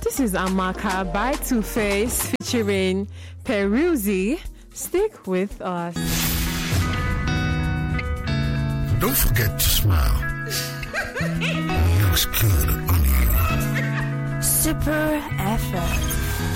This is Amaka by Two Face featuring Peruzzi. Stick with us. Don't forget to smile. Looks good on you. Super FM.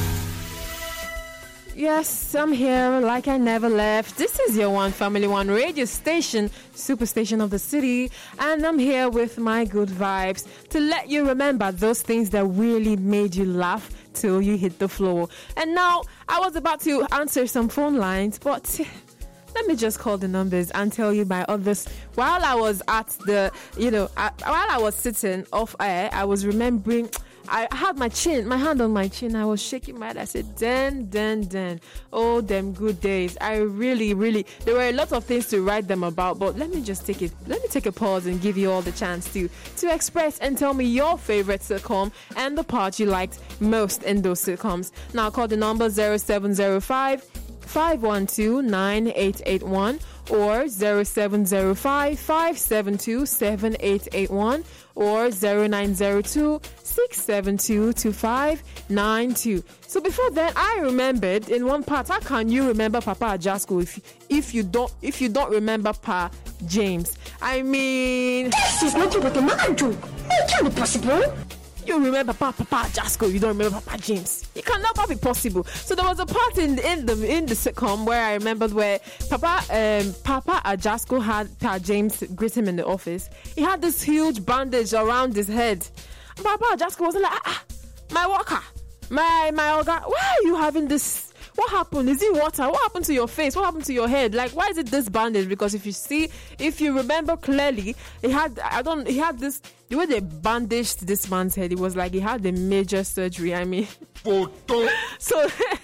Yes, I'm here like I never left. This is your One Family One radio station, superstation of the city, and I'm here with my good vibes to let you remember those things that really made you laugh till you hit the floor. And now, I was about to answer some phone lines, but let me just call the numbers and tell you my others. While I was at the, while I was sitting off air, I was remembering. I had my hand on my chin. I was shaking my head. I said, Den. Oh, them good days. I really, there were a lot of things to write them about, but let me take a pause and give you all the chance to express and tell me your favorite sitcom and the part you liked most in those sitcoms. Now call the number 0705 512 9881 or 0705 572 7881 or 0902 672 2592. So before then, I remembered in one part. How can you remember Papa Ajasco if you don't remember Pa James? I mean, this is not what a man do. It can't be possible. You remember Papa Ajasco, you don't remember Papa James. It cannot be possible. So there was a part in the sitcom where I remembered where Papa Ajasco had Pa James greet him in the office. He had this huge bandage around his head. And Papa Ajasco was like, my worker, my Oga, why are you having this? What happened? Is it water? What happened to your face? What happened to your head? Like, why is it this bandage? Because if you remember clearly, he had this, the way they bandaged this man's head, it was like he had a major surgery. I mean, so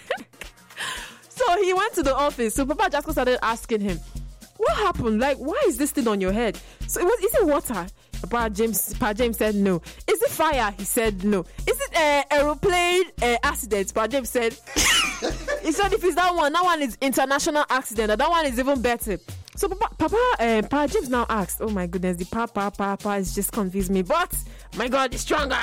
he went to the office. So Papa Jasco started asking him, what happened? Like, why is this thing on your head? So is it water? Pa James said no. Is it fire? He said no. Is it aeroplane accident? Pa James said. He said if it's that one is international accident. And that one is even better. So Pa James now asked, oh my goodness, the Papa is just confused me. But my God, it's stronger.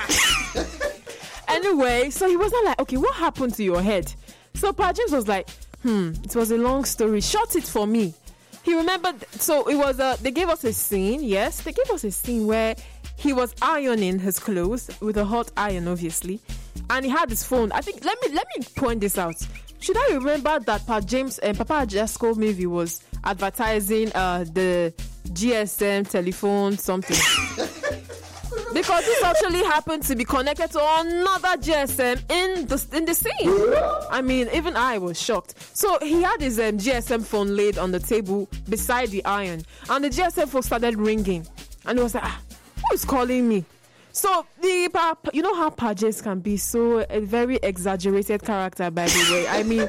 Anyway, so he was not like, okay, what happened to your head? So Pa James was like, it was a long story. Short it for me. He remembered, so it was, they gave us a scene, yes, they gave us a scene where he was ironing his clothes with a hot iron, obviously, and he had his phone. I think, let me point this out. Should I remember that Papa Ajasco movie was advertising the GSM telephone something? Because this actually happened to be connected to another GSM in the scene. I mean, even I was shocked. So he had his GSM phone laid on the table beside the iron, and the GSM phone started ringing, and he was like, who is calling me? So you know how Pa James can be so a very exaggerated character, by the way. I mean,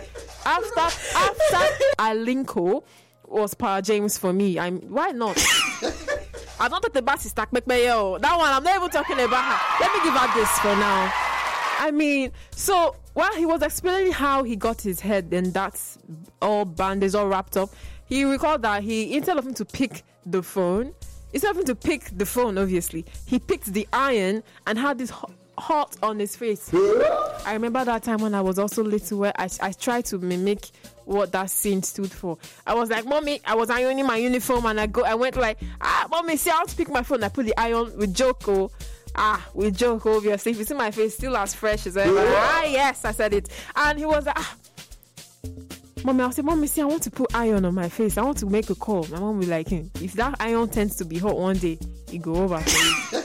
after Alinko was Pa James for me. Why not? I don't think the bass is stuck. That one, I'm not even talking about her. Let me give her this for now. I mean, so while he was explaining how he got his head and that's all bandaged, all wrapped up, he recalled that instead of him to pick the phone, obviously, he picked the iron and had this hot on his face. I remember that time when I was also little where I tried to mimic what that scene stood for. I was like, Mommy, I was ironing my uniform and I went like, Mommy, see, I want to pick my phone. I put the iron with Joko. With Joko, obviously. If you see my face, still as fresh as ever. Yes, I said it. And he was like, Mommy, I said, Mommy, see, I want to put iron on my face. I want to make a call. My mom will be like, if that iron tends to be hot one day, it go over for you.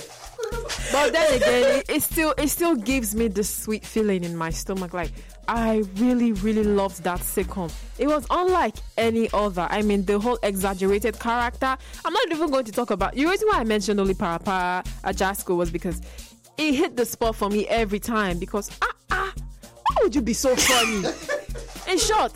But then again, it still gives me this sweet feeling in my stomach. Like, I really, really loved that sitcom. It was unlike any other. I mean, the whole exaggerated character. I'm not even going to talk about. The reason why I mentioned only Papa Ajasco was because it hit the spot for me every time. Because, why would you be so funny? In short,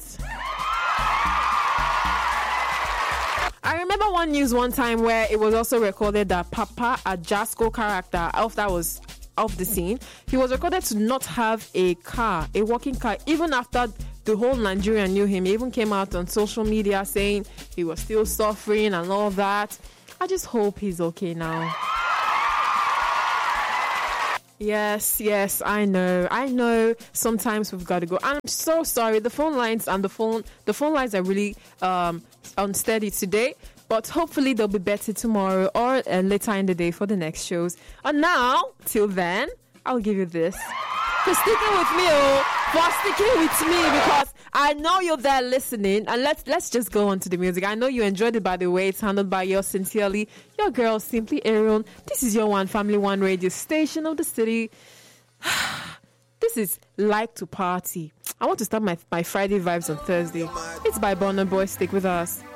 I remember one news one time where it was also recorded that Papa Ajasco character, of the scene, he was recorded to not have a working car, even after the whole Nigeria knew him. He even came out on social media saying he was still suffering and all that. I just hope he's okay now. Yes, I know. Sometimes we've got to go. I'm so sorry. The phone lines are really unsteady today. But hopefully they'll be better tomorrow or later in the day for the next shows. And now, till then, I'll give you this. For sticking with me, because I know you're there listening. And let's just go on to the music. I know you enjoyed it, by the way. It's handled by yours sincerely, your girl, Simply Aaron. This is your One Family One radio station of the city. This is Like to Party. I want to start my Friday vibes on Thursday. It's by Burna Boy. Stick with us.